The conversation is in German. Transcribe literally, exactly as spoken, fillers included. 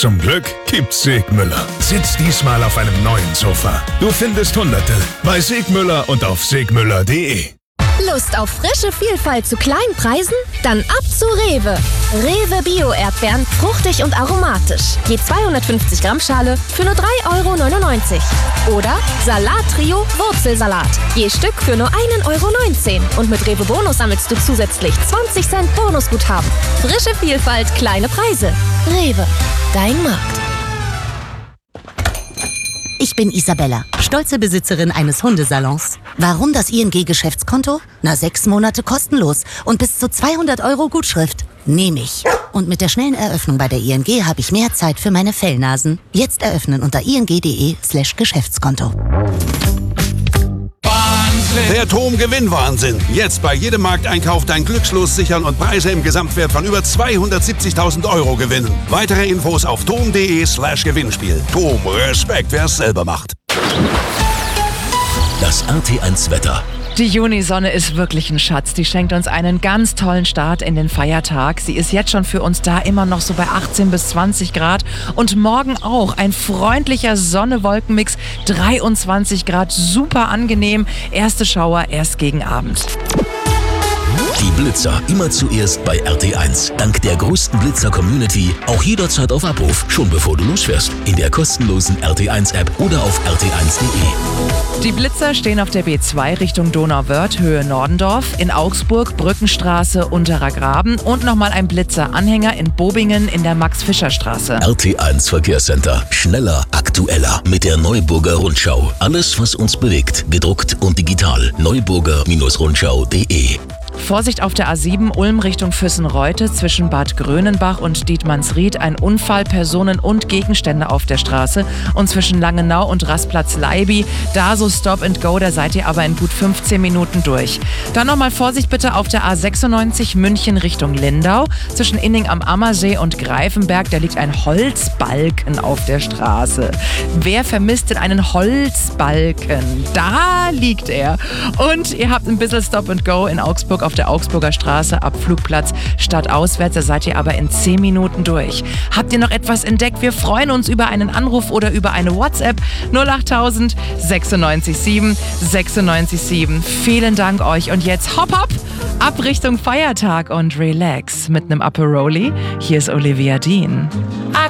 Zum Glück gibt's Segmüller. Sitz diesmal auf einem neuen Sofa. Du findest Hunderte bei Segmüller und auf segmüller punkt de. Lust auf frische Vielfalt zu kleinen Preisen? Dann ab zu Rewe. Rewe Bio-Erdbeeren, fruchtig und aromatisch. Je zweihundertfünfzig Gramm Schale für nur drei Euro neunundneunzig. Oder Salat-Trio Wurzelsalat. Je Stück für nur ein Euro neunzehn. Und mit Rewe Bonus sammelst du zusätzlich zwanzig Cent Bonusguthaben. Frische Vielfalt, kleine Preise. Rewe, dein Markt. Ich bin Isabella, stolze Besitzerin eines Hundesalons. Warum das I N G-Geschäftskonto? Na, sechs Monate kostenlos und bis zu zweihundert Euro Gutschrift. Nehme ich. Und mit der schnellen Eröffnung bei der I N G habe ich mehr Zeit für meine Fellnasen. Jetzt eröffnen unter ing punkt de slash Geschäftskonto. Der T O M Gewinnwahnsinn. Jetzt bei jedem Markteinkauf dein Glückslos sichern und Preise im Gesamtwert von über zweihundertsiebzigtausend Euro gewinnen. Weitere Infos auf tom punkt de slash Gewinnspiel. T O M, Respekt, wer es selber macht. Das R T eins Wetter. Die Junisonne ist wirklich ein Schatz. Die schenkt uns einen ganz tollen Start in den Feiertag. Sie ist jetzt schon für uns da, immer noch so bei achtzehn bis zwanzig Grad. Und morgen auch ein freundlicher Sonne-Wolken-Mix, dreiundzwanzig Grad, super angenehm. Erste Schauer erst gegen Abend. Die Blitzer immer zuerst bei R T eins. Dank der größten Blitzer-Community auch jederzeit auf Abruf, schon bevor du losfährst. In der kostenlosen R T eins App oder auf r t eins punkt de. Die Blitzer stehen auf der B zwei Richtung Donauwörth, Höhe Nordendorf, in Augsburg, Brückenstraße, Unterer Graben und nochmal ein Blitzer-Anhänger in Bobingen in der Max-Fischer-Straße. R T eins Verkehrscenter. Schneller, aktueller mit der Neuburger Rundschau. Alles, was uns bewegt, gedruckt und digital. neuburger Rundschau punkt de. Vorsicht auf der A sieben Ulm Richtung Füssenreute zwischen Bad Grönenbach und Dietmannsried. Ein Unfall, Personen und Gegenstände auf der Straße. Und zwischen Langenau und Rastplatz Leiby, da so Stop and Go, da seid ihr aber in gut fünfzehn Minuten durch. Dann nochmal Vorsicht bitte auf der A sechsundneunzig München Richtung Lindau. Zwischen Inning am Ammersee und Greifenberg, da liegt ein Holzbalken auf der Straße. Wer vermisst denn einen Holzbalken? Da liegt er. Und ihr habt ein bisschen Stop and Go in Augsburg auf der Augsburger Straße ab Flugplatz stadtauswärts. Da seid ihr aber in zehn Minuten durch. Habt ihr noch etwas entdeckt? Wir freuen uns über einen Anruf oder über eine WhatsApp. null achttausend sechsundneunzig sieben sechsundneunzig sieben. Vielen Dank euch. Und jetzt hopp hopp ab Richtung Feiertag und relax mit einem Aperoli. Hier ist Olivia Dean.